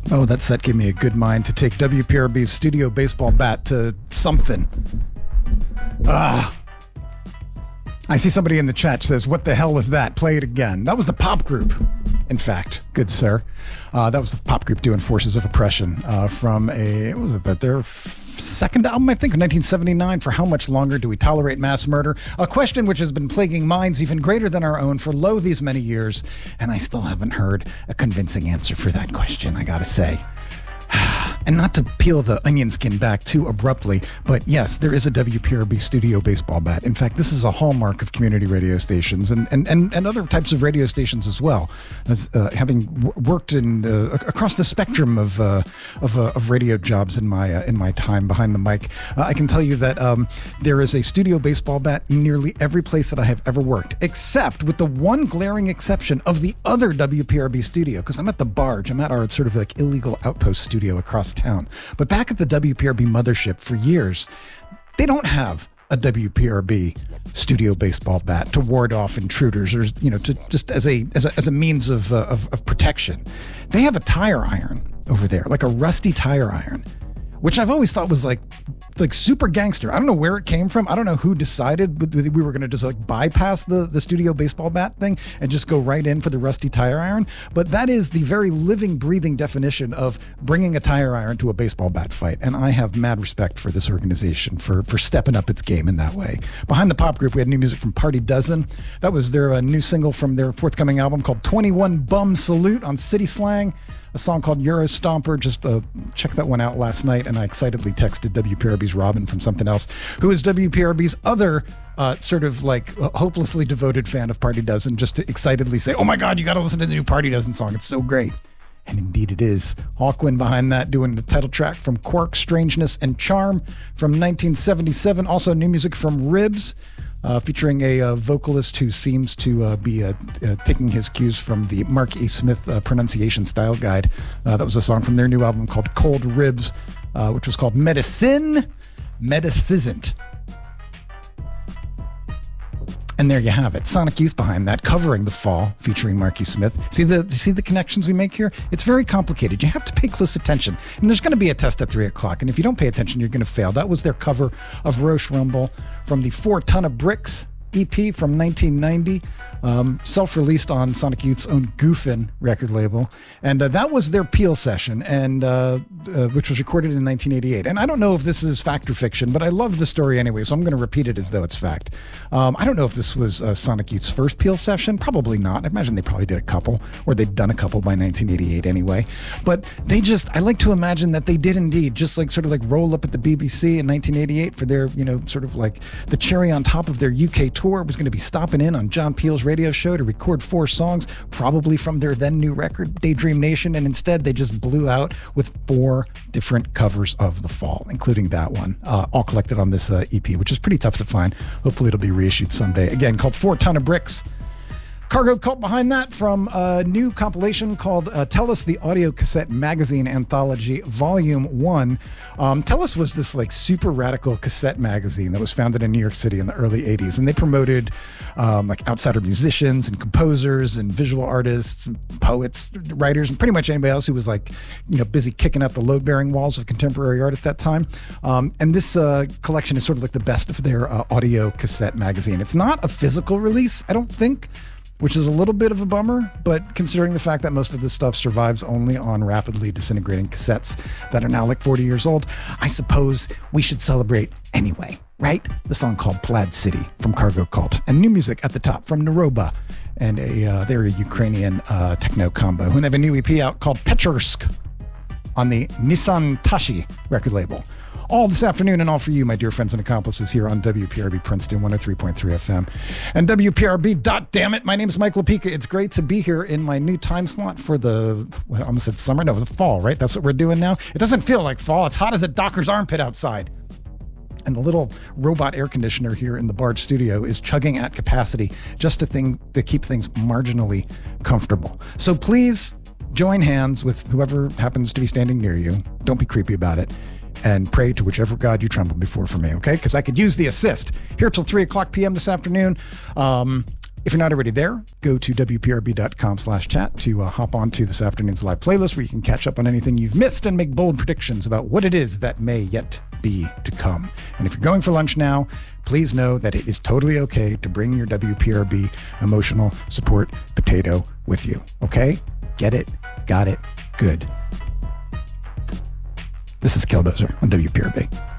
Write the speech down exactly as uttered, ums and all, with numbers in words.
Oh, that set gave me a good mind to take W P R B's studio baseball bat to something. Ah. I see somebody in the chat says, what the hell was that? Play it again. That was the pop group, in fact, good sir. Uh, that was the pop group doing Forces of Oppression uh, from a, what was it, that their second album, I think, in nineteen seventy-nine, For How Much Longer Do We Tolerate Mass Murder? A question which has been plaguing minds even greater than our own for lo these many years, and I still haven't heard a convincing answer for that question, I gotta say. And not to peel the onion skin back too abruptly, but yes, there is a W P R B studio baseball bat. In fact, this is a hallmark of community radio stations and and, and, and other types of radio stations as well. As uh, having w- worked in uh, across the spectrum of uh, of, uh, of radio jobs in my uh, in my time behind the mic, uh, I can tell you that um, there is a studio baseball bat in nearly every place that I have ever worked, except with the one glaring exception of the other W P R B studio, because I'm at the Barge. I'm at our sort of like illegal outpost studio across town. But back at the W P R B mothership for years, they don't have a W P R B studio baseball bat to ward off intruders, or you know, to just as a as a, as a means of, uh, of of protection. They have a tire iron over there, like a rusty tire iron, which I've always thought was like like super gangster. I don't know where it came from. I don't know who decided we were going to just like bypass the, the studio baseball bat thing and just go right in for the rusty tire iron. But that is the very living, breathing definition of bringing a tire iron to a baseball bat fight. And I have mad respect for this organization for, for stepping up its game in that way. Behind the pop group, we had new music from Party Dozen. That was their uh, new single from their forthcoming album called twenty-one Bum Salute on City Slang. A song called Euro Stomper. Just uh, checked that one out last night, and I excitedly texted W P R B's Robin from Something Else, who is W P R B's other uh, sort of like hopelessly devoted fan of Party Dozen, just to excitedly say, oh my God, you got to listen to the new Party Dozen song. It's so great. And indeed it is. Hawkwind behind that doing the title track from Quark, Strangeness and Charm from nineteen seventy-seven. Also new music from Ribs. Uh, featuring a uh, vocalist who seems to uh, be uh, uh, taking his cues from the Mark A. Smith uh, pronunciation style guide. Uh, that was a song from their new album called Cold Ribs, uh, which was called Medicine, Medicizant. And there you have it. Sonic Youth behind that, covering The Fall, featuring Marky Smith. See the see the connections we make here? It's very complicated. You have to pay close attention. And there's going to be a test at three o'clock. And if you don't pay attention, you're going to fail. That was their cover of Roche Rumble from the Four Ton of Bricks E P from nineteen ninety. Um, self-released on Sonic Youth's own Goofin record label. And uh, that was their Peel session, and uh, uh, which was recorded in nineteen eighty-eight. And I don't know if this is fact or fiction, but I love the story anyway, so I'm going to repeat it as though it's fact. Um, I don't know if this was uh, Sonic Youth's first Peel session. Probably not. I imagine they probably did a couple, or they'd done a couple by nineteen eighty-eight anyway. But they just, I like to imagine that they did indeed just like sort of like roll up at the B B C in nineteen eighty-eight for their, you know, sort of like the cherry on top of their U K tour was going to be stopping in on John Peel's radio show to record four songs, probably from their then new record, Daydream Nation, and instead they just blew out with four different covers of The Fall, including that one, uh, all collected on this uh, E P, which is pretty tough to find. Hopefully it'll be reissued someday. Again, called Four Ton of Bricks. Cargo Cult behind that from a new compilation called uh, Tell Us, the Audio Cassette Magazine Anthology, Volume one. Um, Tell Us was this like super radical cassette magazine that was founded in New York City in the early eighties. And they promoted um, like outsider musicians and composers and visual artists and poets, writers, and pretty much anybody else who was like, you know, busy kicking out the load-bearing walls of contemporary art at that time. Um, and this uh, collection is sort of like the best of their uh, audio cassette magazine. It's not a physical release, I don't think, which is a little bit of a bummer, but considering the fact that most of this stuff survives only on rapidly disintegrating cassettes that are now like forty years old, I suppose we should celebrate anyway, right? The song called Plaid City from Cargo Cult, and new music at the top from Naroba, and a uh, they're a Ukrainian uh, techno combo who have a new E P out called Petrovsk on the Nissan Tashi record label. All this afternoon and all for you, my dear friends and accomplices, here on W P R B Princeton one oh three point three F M and W P R B. Dot damn it, my name is Mike Lapika. It's great to be here in my new time slot for the, well, I almost said summer. No, the fall, right? That's what we're doing now. It doesn't feel like fall. It's hot as a doctor's armpit outside. And the little robot air conditioner here in the Barge studio is chugging at capacity just to, thing, to keep things marginally comfortable. So please join hands with whoever happens to be standing near you. Don't be creepy about it. And pray to whichever God you tremble before for me, okay? Because I could use the assist. Here till three o'clock p.m. this afternoon. Um, If you're not already there, go to W P R B dot com slash chat to uh, hop onto this afternoon's live playlist where you can catch up on anything you've missed and make bold predictions about what it is that may yet be to come. And if you're going for lunch now, please know that it is totally okay to bring your W P R B emotional support potato with you. Okay? Get it? Got it? Good. This is Killdozer on W P R B.